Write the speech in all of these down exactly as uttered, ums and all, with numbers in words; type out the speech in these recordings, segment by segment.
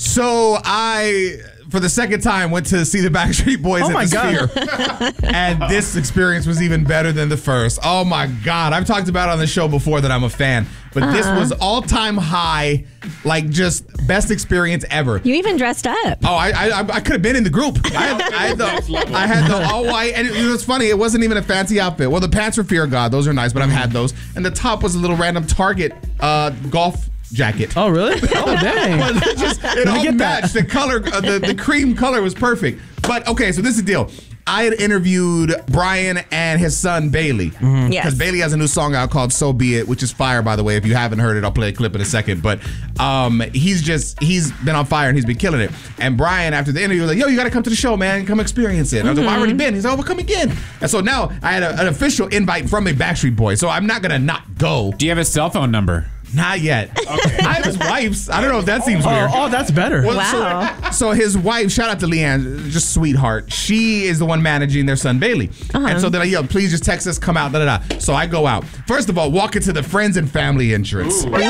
So I, for the second time, went to see the Backstreet Boys Oh at my the God. Sphere. And this experience was even better than the first. Oh my God. I've talked about it on the show before that I'm a fan. But uh-huh. this was all-time high, like just best experience ever. You even dressed up. Oh, I I, I could have been in the group. I had, I had the I had the all white, and it, it was funny. It wasn't even a fancy outfit. Well, the pants were Fear of God; those are nice, but I've had those. And the top was a little random Target uh, golf jacket. Oh, really? Oh, dang. Well, it just it all get matched. that. The color, uh, the the cream color was perfect. But okay, so this is the deal. I had interviewed Brian and his son Bailey. Mm-hmm. Yes. Because Bailey has a new song out called So Be It, which is fire, by the way. If you haven't heard it, I'll play a clip in a second. But um, he's just, he's been on fire and he's been killing it. And Brian, after the interview, was like, yo, you got to come to the show, man. Come experience it. And I was like, well, I've already been. He's like, oh, well, come again. And so now I had a, an official invite from a Backstreet Boy. So I'm not going to not go. Do you have his cell phone number? Not yet. Okay. I have his wife's. I don't know if that seems Oh, weird. oh, that's better. Well, Wow. So, so his wife, shout out to Leanne, just sweetheart. She is the one managing their son Bailey. Uh-huh. And so they're like, yo, please just text us, come out, da da da. So I go out. First of all, walk into the friends and family entrance. Ooh.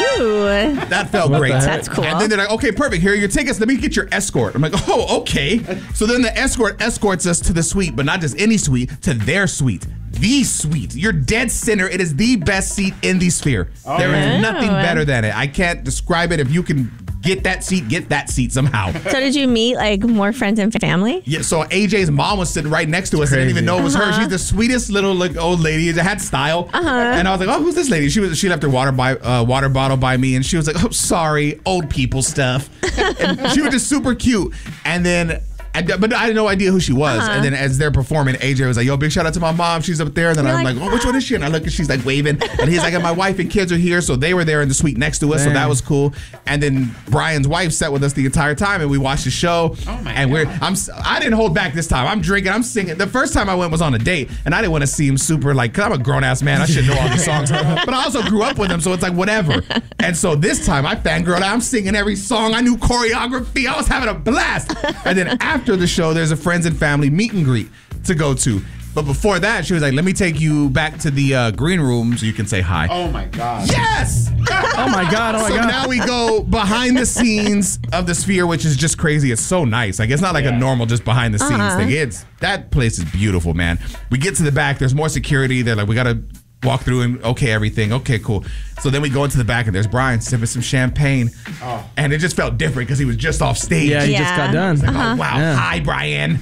That felt What great. the heck? That's cool. And then they're like, okay, perfect. Here are your tickets. Let me get your escort. I'm like, oh, okay. So then the escort escorts us to the suite, but not just any suite, to their suite. The suite. You're dead center. It is the best seat in the Sphere. Oh, there is yeah. nothing better than it. I can't describe it. If you can get that seat, get that seat somehow. So did you meet like more friends and family? Yeah, so A J's mom was sitting right next to us. I didn't even know it was Uh-huh. her. She's the sweetest little like old lady. That had style. Uh-huh. And I was like, oh, who's this lady? She was. She left her water by uh, water bottle by me, and she was like, oh, sorry, old people stuff. And she was just super cute. And then. And, but I had no idea who she was. Uh-huh. And then as they're performing, A J was like, yo, big shout out to my mom. She's up there. And then You're I'm like, like, oh, which one is she? And I look and she's like waving. And he's like, my wife and kids are here. So they were there in the suite next to us. Dang. So that was cool. And then Brian's wife sat with us the entire time and we watched the show. Oh my and God. we're I'm I didn't hold back this time. I'm drinking, I'm singing. The first time I went was on a date and I didn't want to seem super like, cause I'm a grown ass man. I should know all the songs. But I also grew up with them. So it's like whatever. And so this time I fangirled. I'm singing every song. I knew choreography. I was having a blast. And then after the show, there's a friends and family meet and greet to go to. But before that, she was like, let me take you back to the uh, green room so you can say hi. Oh my God. Yes! Oh my God, oh my so God. now we go behind the scenes of the Sphere, which is just crazy. It's so nice. Like, it's not like Yeah. a normal just behind the scenes Uh-huh. thing. It's that place is beautiful, man. We get to the back. There's more security. They're like, we got to walk through and okay, everything. Okay, cool. So then we go into the back and there's Brian sipping some champagne. Oh. And it just felt different because he was just off stage. Yeah, he Yeah. just got done. Like, oh, wow. Yeah. Hi, Brian.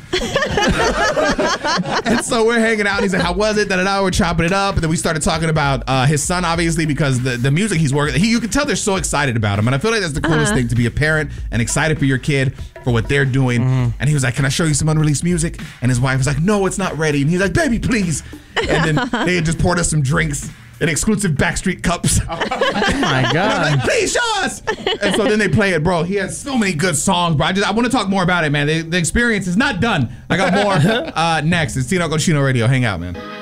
And so we're hanging out. And he's like, how was it? Da, da, da. We're chopping it up. And then we started talking about uh, his son, obviously, because the, the music he's working, he, you can tell they're so excited about him. And I feel like that's the coolest Uh-huh. thing, to be a parent and excited for your kid for what they're doing. Mm-hmm. And he was like, can I show you some unreleased music? And his wife was like, no, it's not ready. And he's like, baby, please. And then they had just poured us some drinks in exclusive Backstreet cups. Oh my God. Like, please show us. And so then they play it, bro. He has so many good songs, bro. I just I want to talk more about it, man. The, the experience is not done. I got more uh, next. It's Tino Cochino Radio. Hang out, man.